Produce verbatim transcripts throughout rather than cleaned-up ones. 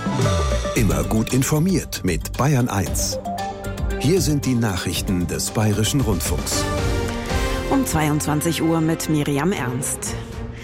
Immer gut informiert mit Bayern eins. Hier sind die Nachrichten des Bayerischen Rundfunks. Um zweiundzwanzig Uhr mit Miriam Ernst.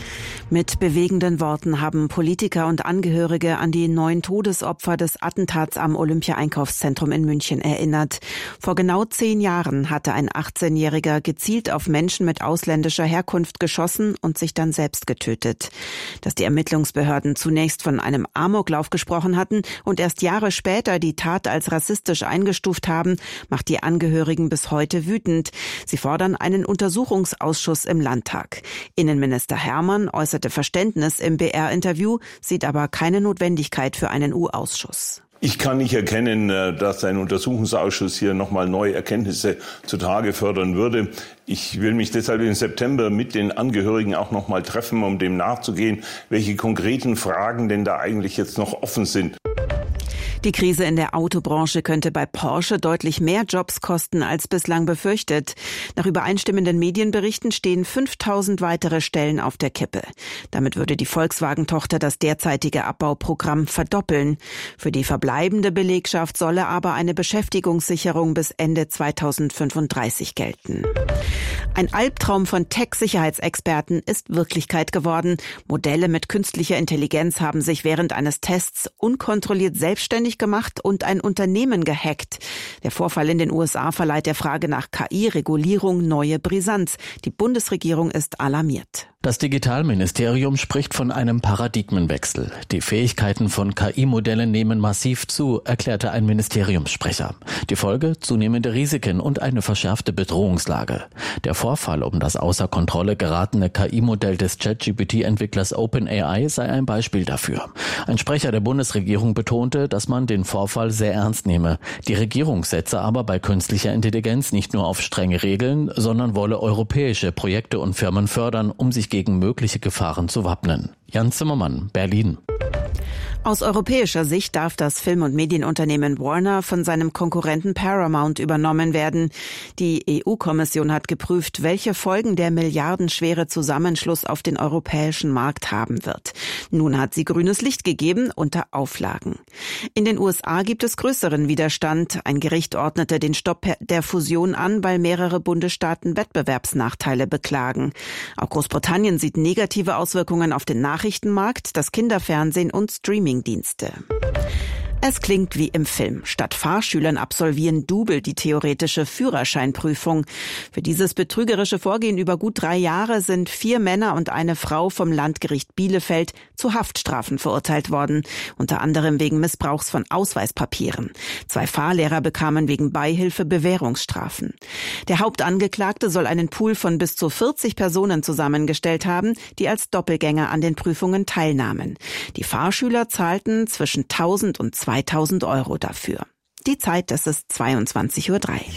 Mit bewegenden Worten haben Politiker und Angehörige an die neun Todesopfer des Attentats am Olympia-Einkaufszentrum in München erinnert. Vor genau zehn Jahren hatte ein achtzehnjähriger gezielt auf Menschen mit ausländischer Herkunft geschossen und sich dann selbst getötet. Dass die Ermittlungsbehörden zunächst von einem Amoklauf gesprochen hatten und erst Jahre später die Tat als rassistisch eingestuft haben, macht die Angehörigen bis heute wütend. Sie fordern einen Untersuchungsausschuss im Landtag. Innenminister Hermann äußerte Verständnis im B R-Interview, sieht aber keine Notwendigkeit für einen U-Ausschuss. Ich kann nicht erkennen, dass ein Untersuchungsausschuss hier nochmal neue Erkenntnisse zutage fördern würde. Ich will mich deshalb im September mit den Angehörigen auch nochmal treffen, um dem nachzugehen, welche konkreten Fragen denn da eigentlich jetzt noch offen sind. Die Krise in der Autobranche könnte bei Porsche deutlich mehr Jobs kosten als bislang befürchtet. Nach übereinstimmenden Medienberichten stehen fünftausend weitere Stellen auf der Kippe. Damit würde die Volkswagen-Tochter das derzeitige Abbauprogramm verdoppeln. Für die verbleibende Belegschaft solle aber eine Beschäftigungssicherung bis Ende zweitausendfünfunddreißig gelten. Ein Albtraum von Tech-Sicherheitsexperten ist Wirklichkeit geworden. Modelle mit künstlicher Intelligenz haben sich während eines Tests unkontrolliert selbstständig gemacht und ein Unternehmen gehackt. Der Vorfall in den U S A verleiht der Frage nach K I-Regulierung neue Brisanz. Die Bundesregierung ist alarmiert. Das Digitalministerium spricht von einem Paradigmenwechsel. Die Fähigkeiten von K I-Modellen nehmen massiv zu, erklärte ein Ministeriumssprecher. Die Folge? Zunehmende Risiken und eine verschärfte Bedrohungslage. Der Vorfall um das außer Kontrolle geratene K I-Modell des ChatGPT-Entwicklers OpenAI sei ein Beispiel dafür. Ein Sprecher der Bundesregierung betonte, dass man den Vorfall sehr ernst nehme. Die Regierung setze aber bei künstlicher Intelligenz nicht nur auf strenge Regeln, sondern wolle europäische Projekte und Firmen fördern, um sich gegen mögliche Gefahren zu wappnen. Jan Zimmermann, Berlin. Aus europäischer Sicht darf das Film- und Medienunternehmen Warner von seinem Konkurrenten Paramount übernommen werden. Die E U-Kommission hat geprüft, welche Folgen der milliardenschwere Zusammenschluss auf den europäischen Markt haben wird. Nun hat sie grünes Licht gegeben unter Auflagen. In den U S A gibt es größeren Widerstand. Ein Gericht ordnete den Stopp der Fusion an, weil mehrere Bundesstaaten Wettbewerbsnachteile beklagen. Auch Großbritannien sieht negative Auswirkungen auf den Nachrichtenmarkt, das Kinderfernsehen und Streaming. Dienste. Es klingt wie im Film. Statt Fahrschülern absolvieren Double die theoretische Führerscheinprüfung. Für dieses betrügerische Vorgehen über gut drei Jahre sind vier Männer und eine Frau vom Landgericht Bielefeld zu Haftstrafen verurteilt worden. Unter anderem wegen Missbrauchs von Ausweispapieren. Zwei Fahrlehrer bekamen wegen Beihilfe Bewährungsstrafen. Der Hauptangeklagte soll einen Pool von bis zu vierzig Personen zusammengestellt haben, die als Doppelgänger an den Prüfungen teilnahmen. Die Fahrschüler zahlten zwischen tausend und zweitausend Euro dafür. Die Zeit, das ist zweiundzwanzig Uhr drei.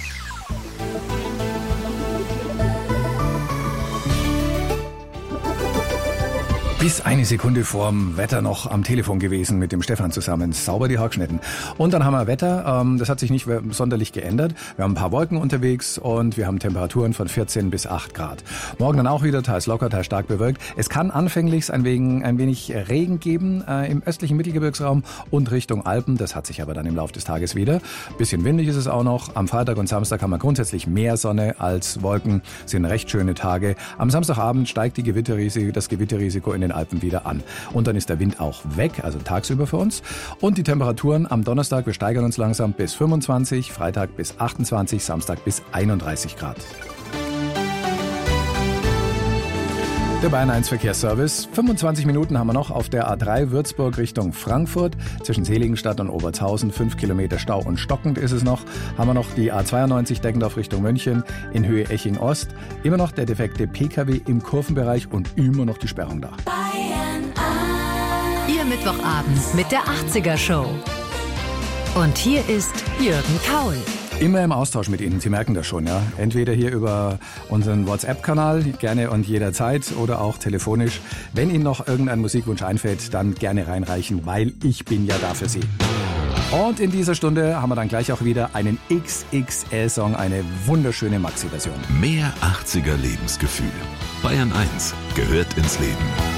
Bis eine Sekunde vorm Wetter noch am Telefon gewesen mit dem Stefan zusammen. Sauber die Haargeschnitten. Und dann haben wir Wetter. Ähm, das hat sich nicht sonderlich geändert. Wir haben ein paar Wolken unterwegs und wir haben Temperaturen von vierzehn bis acht Grad. Morgen dann auch wieder teils locker, teils stark bewölkt. Es kann anfänglich ein wenig, ein wenig Regen geben äh, im östlichen Mittelgebirgsraum und Richtung Alpen. Das hat sich aber dann im Laufe des Tages wieder. Bisschen windig ist es auch noch. Am Freitag und Samstag haben wir grundsätzlich mehr Sonne als Wolken. Sind recht schöne Tage. Am Samstagabend steigt die Gewitterrisiko, das Gewitterrisiko in den Alpen wieder an. Und dann ist der Wind auch weg, also tagsüber für uns. Und die Temperaturen am Donnerstag, wir steigern uns langsam bis fünfundzwanzig, Freitag bis achtundzwanzig, Samstag bis einunddreißig Grad. Der Bayern eins Verkehrsservice. fünfundzwanzig Minuten haben wir noch auf der A drei Würzburg Richtung Frankfurt. Zwischen Seligenstadt und Obertshausen. fünf Kilometer Stau und stockend ist es noch. Haben wir noch die A zweiundneunzig Deggendorf Richtung München in Höhe Eching Ost. Immer noch der defekte P K W im Kurvenbereich und immer noch die Sperrung da. Bayern eins. Ihr Mittwochabend mit der achtziger Show. Und hier ist Jürgen Kaul. Immer im Austausch mit Ihnen, Sie merken das schon, ja. Entweder hier über unseren WhatsApp-Kanal, gerne und jederzeit, oder auch telefonisch. Wenn Ihnen noch irgendein Musikwunsch einfällt, dann gerne reinreichen, weil ich bin ja da für Sie. Und in dieser Stunde haben wir dann gleich auch wieder einen X X L-Song, eine wunderschöne Maxi-Version. Mehr achtziger Lebensgefühl. Bayern eins gehört ins Leben.